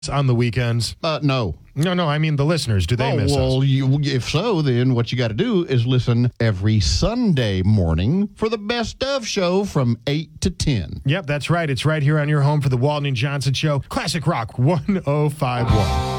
on the weekends? No. No, I mean the listeners. Do they miss us? Well, if so, then what you got to do is listen every Sunday morning for the Best Of show from 8 to 10. Yep, that's right. It's right here on your home for the Walton and Johnson Show. Classic Rock 105.1.